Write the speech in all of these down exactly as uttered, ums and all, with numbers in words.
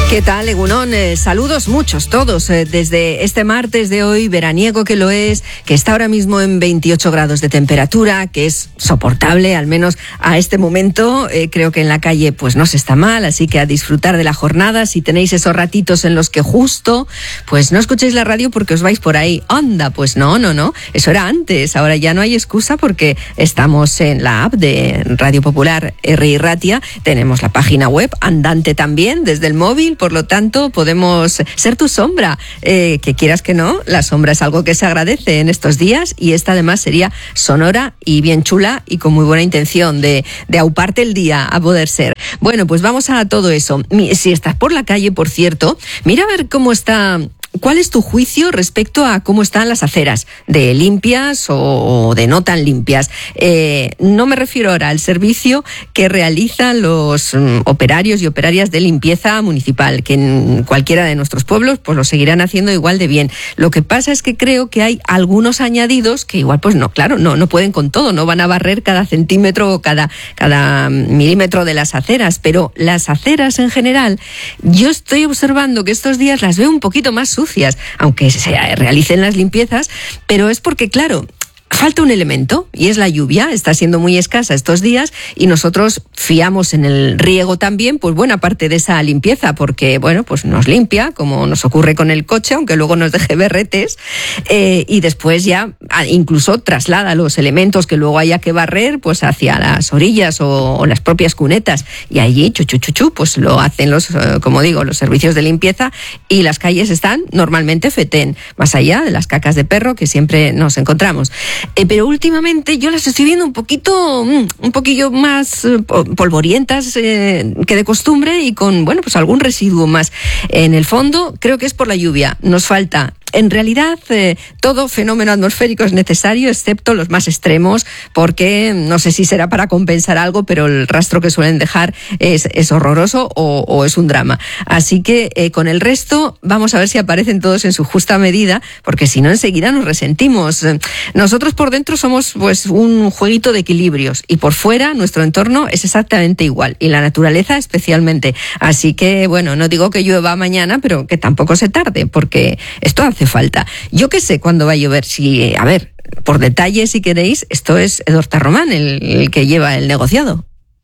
¿Qué tal, Egunon? Eh, saludos muchos, todos, eh, desde este martes de hoy, veraniego que lo es, que está ahora mismo en veintiocho grados de temperatura, que es soportable, al menos a este momento. Eh, creo que en la calle pues no se está mal, así que a disfrutar de la jornada. Si tenéis esos ratitos en los que justo, pues no escuchéis la radio porque os vais por ahí. Anda, pues no, no, no, eso era antes, ahora ya no hay excusa porque estamos en la app de Radio Popular R I Ratia, tenemos la página web andante también desde el móvil. Por lo tanto, podemos ser tu sombra. Eh, que quieras que no, la sombra es algo que se agradece en estos días y esta además sería sonora y bien chula y con muy buena intención de, de auparte el día a poder ser. Bueno, pues vamos a todo eso. Si estás por la calle, por cierto, mira a ver cómo está... ¿Cuál es tu juicio respecto a cómo están las aceras? ¿De limpias o de no tan limpias? Eh, no me refiero ahora al servicio que realizan los um, operarios y operarias de limpieza municipal, que en cualquiera de nuestros pueblos pues lo seguirán haciendo igual de bien. Lo que pasa es que creo que hay algunos añadidos que igual pues no, claro, no, no pueden con todo, no van a barrer cada centímetro o cada, cada milímetro de las aceras, pero las aceras en general, yo estoy observando que estos días las veo un poquito más sucias, aunque se realicen las limpiezas, pero es porque, claro, falta un elemento y es la lluvia. Está siendo muy escasa estos días y nosotros fiamos en el riego también pues buena parte de esa limpieza porque, bueno, pues nos limpia, como nos ocurre con el coche, aunque luego nos deje berretes, eh, y después ya incluso traslada los elementos que luego haya que barrer pues hacia las orillas o, o las propias cunetas y allí, chuchu, chuchu, pues lo hacen los, eh, como digo, los servicios de limpieza y las calles están normalmente fetén, más allá de las cacas de perro que siempre nos encontramos. Eh, pero últimamente yo las estoy viendo un poquito, un poquillo más eh, polvorientas eh, que de costumbre y con, bueno, pues algún residuo más. En el fondo, creo que es por la lluvia. Nos falta... En realidad, eh, todo fenómeno atmosférico es necesario, excepto los más extremos, porque no sé si será para compensar algo, pero el rastro que suelen dejar es, es horroroso o, o es un drama. Así que eh, con el resto vamos a ver si aparecen todos en su justa medida, porque si no enseguida nos resentimos. Nosotros por dentro somos pues un jueguito de equilibrios y por fuera nuestro entorno es exactamente igual y la naturaleza especialmente. Así que bueno, no digo que llueva mañana, pero que tampoco se tarde, porque esto hace hace falta. Yo qué sé cuándo va a llover. Si, a ver, por detalle, si queréis, esto es Edorta Román, el, el que lleva el negociado.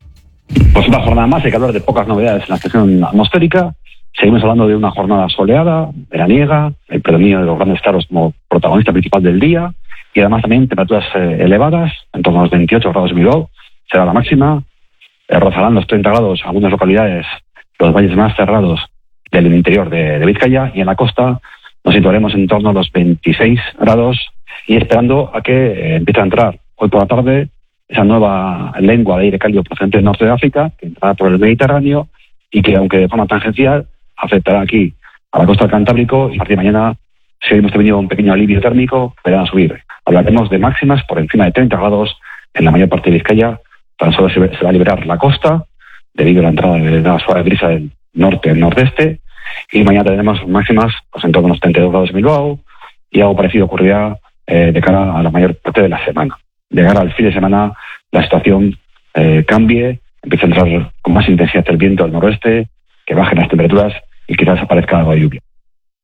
Pues una jornada más, hay que hablar de pocas novedades en la estación atmosférica. Seguimos hablando de una jornada soleada, veraniega, el predominio de los grandes claros como protagonista principal del día, y además también temperaturas eh, elevadas, en torno a los veintiocho grados de Bilbao, será la máxima, eh, rozarán los treinta grados en algunas localidades, los valles más cerrados del interior de, de Vizcaya, y en la costa nos situaremos en torno a los veintiséis grados y esperando a que eh, empiece a entrar hoy por la tarde esa nueva lengua de aire cálido procedente del norte de África, que entrará por el Mediterráneo y que, aunque de forma tangencial, afectará aquí a la costa del Cantábrico y a partir de mañana, si hemos tenido un pequeño alivio térmico, verán a subir. Hablaremos de máximas por encima de treinta grados en la mayor parte de Vizcaya. Tan solo se va a liberar la costa debido a la entrada de la suave brisa del norte al nordeste. Y mañana tendremos máximas pues, en torno a los treinta y dos grados de Bilbao y algo parecido ocurrirá eh, de cara a la mayor parte de la semana. De cara al fin de semana la situación eh, cambie, empieza a entrar con más intensidad el viento del noroeste, que bajen las temperaturas y quizás aparezca algo de lluvia.